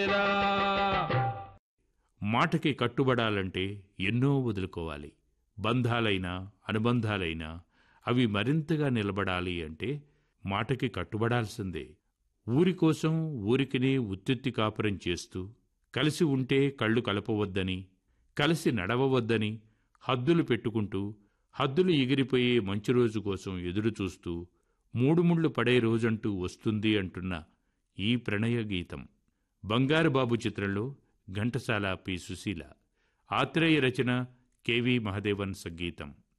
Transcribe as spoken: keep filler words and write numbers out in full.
మాటకి కట్టుబడాలంటే ఎన్నో వదులుకోవాలి. బంధాలైనా అనుబంధాలైనా అవి మరింతగా నిలబడాలి అంటే మాటకి కట్టుబడాల్సిందే. ఊరి కోసం ఊరికినే ఉత్తిత్తి కాపురం చేస్తూ కలిసి ఉంటే కళ్ళు కలపవద్దని, కలిసి నడవవద్దని హద్దులు పెట్టుకుంటూ హద్దులు ఎగిరిపోయే మంచి రోజు కోసం ఎదురుచూస్తూ మూడు ముళ్ళు పడే రోజంటూ వస్తుంది అంటున్న ఈ ప్రణయ గీతం బంగారుబాబు చిత్రంలో ఘంటసాల పి సుశీల, ఆత్రేయ రచన, కెవి మహదేవన్ సంగీతం.